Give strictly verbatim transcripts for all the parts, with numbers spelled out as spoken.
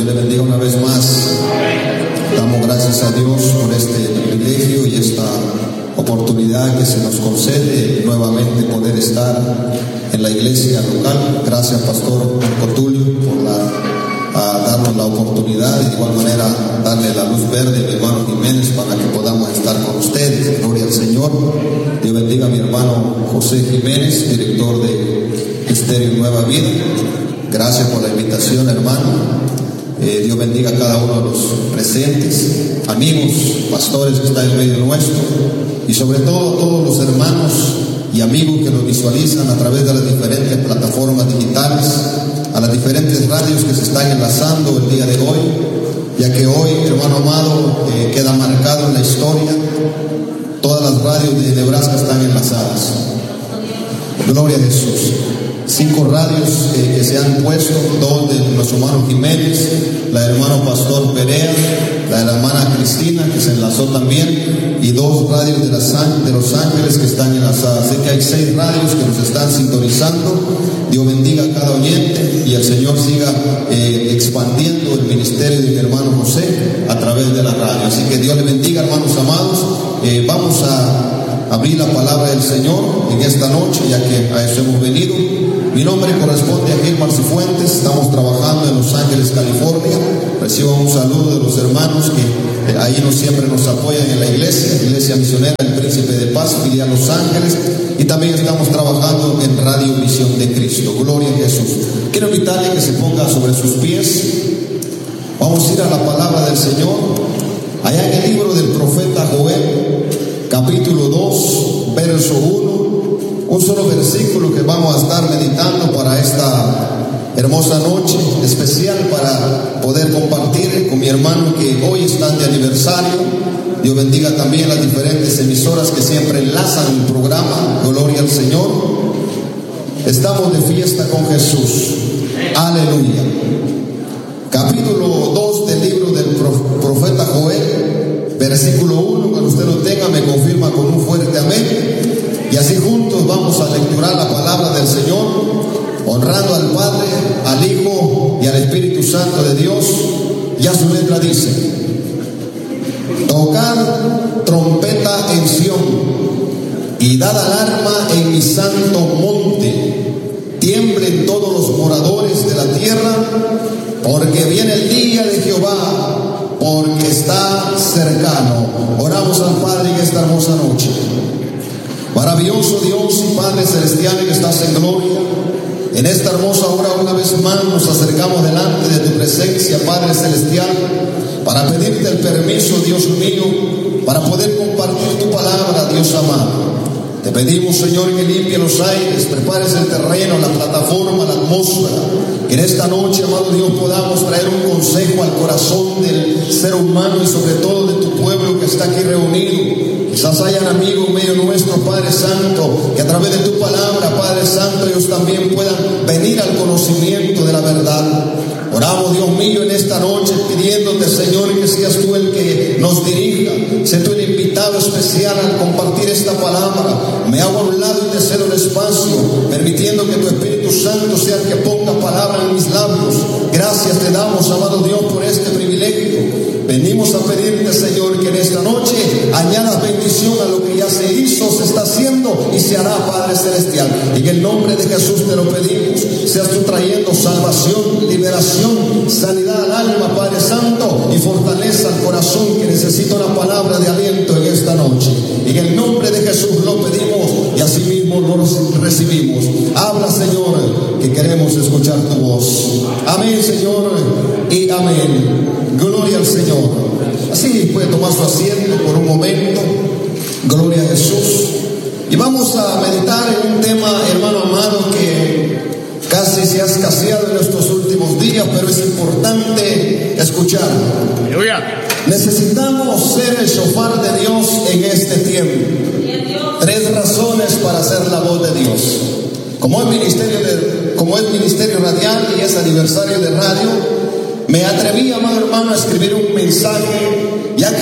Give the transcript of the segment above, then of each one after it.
Dios le bendiga una vez más. Damos gracias a Dios por este privilegio y esta oportunidad que se nos concede nuevamente poder estar en la iglesia local. Gracias, Pastor Cotulio, por la, a darnos la oportunidad y de igual manera darle la luz verde a mi hermano Jiménez para que podamos estar con ustedes. Gloria al Señor. Dios bendiga a mi hermano José Jiménez, director de Estéreo Nueva Vida. Gracias por la invitación, hermano. Eh, Dios bendiga a cada uno de los presentes, amigos, pastores que están en medio nuestro, y sobre todo a todos los hermanos y amigos que nos visualizan a través de las diferentes plataformas digitales, a las diferentes radios que se están enlazando el día de hoy, ya que hoy, hermano amado, eh, queda marcado en la historia. Todas las radios de Nebraska están enlazadas. Gloria a Jesús. Cinco radios eh, que se han puesto, dos de nuestro hermano Jiménez, la del hermano Pastor Perea, la de la hermana Cristina, que se enlazó también, y dos radios de, la, de Los Ángeles que están enlazadas. Así que hay seis radios que nos están sintonizando. Dios bendiga a cada oyente y el Señor siga eh, expandiendo el ministerio de mi hermano José a través de la radio. Así que Dios le bendiga, hermanos amados. Eh, vamos a abrir la palabra del Señor en esta noche, ya que a eso hemos venido. Mi nombre corresponde a Gilmar Cifuentes. Estamos trabajando en Los Ángeles, California. Recibo un saludo de los hermanos que eh, ahí nos, siempre nos apoyan en la iglesia, Iglesia Misionera El Príncipe de Paz, filial Los Ángeles. Y también estamos trabajando en Radio Visión de Cristo. Gloria a Jesús. Quiero invitarle que se ponga sobre sus pies. Vamos a ir a la palabra del Señor. Allá en el libro del profeta Joel, capítulo dos, verso uno. Un solo versículo que vamos a estar meditando para esta hermosa noche, especial para poder compartir con mi hermano que hoy están de aniversario. Dios bendiga también las diferentes emisoras que siempre enlazan el programa. Gloria al Señor. Estamos de fiesta con Jesús. Aleluya. Capítulo dos del libro del profeta Joel, versículo uno. Cuando usted lo tenga, me confirma con un fuerte amén. Y así juntos vamos a lecturar la palabra del Señor, honrando al Padre, al Hijo y al Espíritu Santo de Dios. Ya su letra dice: tocad trompeta en Sión y dad alarma en mi santo monte. Tiemblen todos los moradores de la tierra, porque viene el día de Jehová, porque está cercano. Oramos al Padre en esta hermosa noche. Maravilloso Dios y Padre celestial que estás en gloria, en esta hermosa hora una vez más nos acercamos delante de tu presencia, Padre celestial, para pedirte el permiso, Dios mío, para poder compartir tu palabra, Dios amado. Te pedimos, Señor, que limpie los aires, prepares el terreno, la plataforma, la atmósfera, que en esta noche, amado Dios, podamos traer un consejo al corazón del ser humano y sobre todo de tu pueblo que está aquí reunido. Quizás hayan amigos medio nuestro, Padre Santo, que a través de tu palabra, Padre Santo, ellos también puedan venir al conocimiento de la verdad. Oramos, Dios mío, en esta noche pidiéndote, Señor, que seas tú el que nos dirija. Sé tú el invitado especial al compartir esta palabra. Me hago a un lado y te cedo el espacio, permitiendo que tu Espíritu Santo sea el que ponga palabra en mis labios. Gracias te damos, amado Dios, por este privilegio. Venimos a pedirte, Señor, que en esta noche añadas bendición a lo que ya se hizo, se está haciendo y se hará, Padre Celestial. En el nombre de Jesús te lo pedimos. Seas tú trayendo salvación, liberación, sanidad al alma, Padre Santo, y fortaleza al corazón que necesita una palabra de aliento en esta noche. En el nombre de Jesús lo pedimos y así mismo lo recibimos. Habla, Señor, que queremos escuchar tu voz. Amén, Señor, y amén. Gloria al Señor. Así puede tomar su asiento por un momento. Gloria a Jesús. Y vamos a meditar en un tema, hermano amado, que casi se ha escaseado en estos últimos días, pero es importante escuchar. Aleluya. Necesitamos ser el shofar de Dios en este tiempo. Tres razones para hacer la voz de Dios. Como es ministerio, de, como es ministerio radial y es aniversario de radio, me atreví, amado hermano, a escribir un mensaje, ya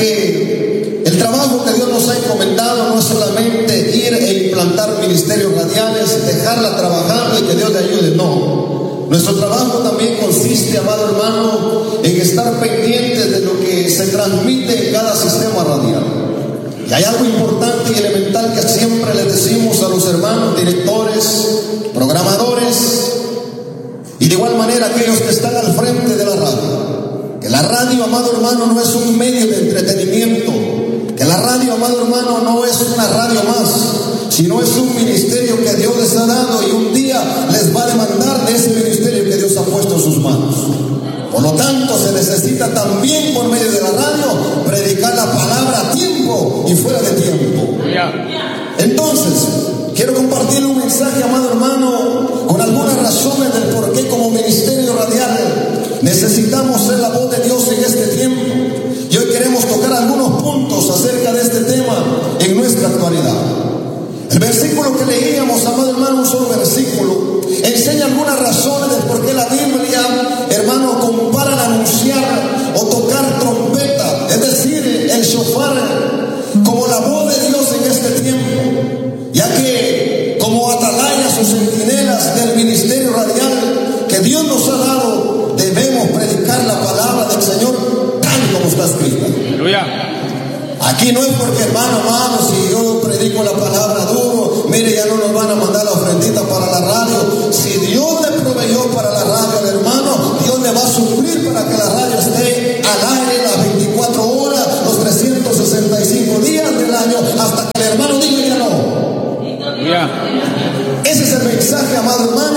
que el trabajo que Dios nos ha encomendado no es solamente ir e implantar ministerios radiales, dejarla trabajando y que Dios le ayude, no. Nuestro trabajo también consiste, amado hermano, en estar pendientes de lo que se transmite en cada sistema radial. Y hay algo importante y elemental que siempre les decimos a los hermanos directores, programadores y de igual manera aquellos que están al frente de la radio. Que la radio, amado hermano, no es un medio de entretenimiento. Que la radio, amado hermano, no es una radio más, sino es un ministerio que Dios les ha dado y un día les va a demandar de ese ministerio que Dios ha puesto en sus manos. Por lo tanto, se necesita también por medio de la radio predicar la palabra a tiempo y fuera de tiempo. Entonces, quiero compartir un mensaje, amado hermano, con algunas razones del por qué como ministerio radial necesitamos ser la voz de Dios en este tiempo. Y hoy queremos tocar algunos puntos acerca de este tema en nuestra actualidad. El versículo que leíamos, amado hermano, un solo versículo, enseña algunas razones del por qué la Biblia, hermano, compara el anunciar o tocar trompeta, es decir, el shofar, como la voz de Dios en este tiempo, ya que como atalayas o centinelas del ministerio radial que Dios nos ha dado, debemos predicar la palabra del Señor tal como está escrita. Aleluya. Aquí no es porque, hermano, hermano, si yo predico la palabra duro, mire, ya no nos van a mandar la ofrendita para la radio. Si Dios le proveyó para la radio al hermano, Dios le va a suplir para que la radio esté al aire las veinticuatro horas, los trescientos sesenta y cinco días del año, hasta que el hermano diga ya no. Yeah. Ese es el mensaje, amado hermano,